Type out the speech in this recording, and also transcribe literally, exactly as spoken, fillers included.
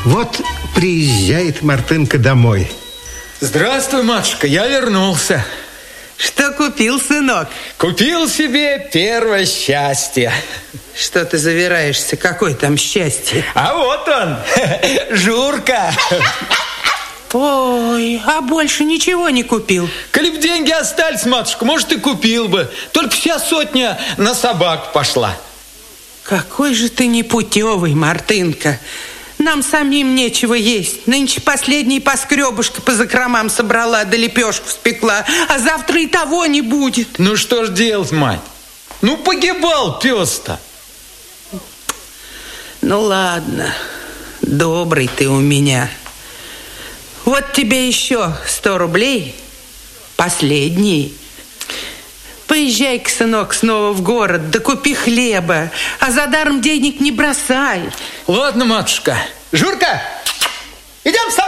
Вот приезжает Мартынка домой. Здравствуй, матушка, я вернулся. Что купил, сынок? Купил себе первое счастье. Что ты завираешься? Какое там счастье? А вот он, Журка. Ой, а больше ничего не купил? Коли б деньги остались, матушка, может, и купил бы. Только вся сотня на собаку пошла. Какой же ты непутевый, Мартынка. Нам самим нечего есть. Нынче последний поскребушка по закромам собрала, да лепешку спекла. А завтра и того не будет. Ну что ж делать, мать? Ну погибал пес-то. Ну ладно, добрый ты у меня. Вот тебе еще сто рублей, последний. Поезжай-ка, сынок, снова в город, да купи хлеба, а за даром денег не бросай. Ладно, матушка. Журка, идем в сад.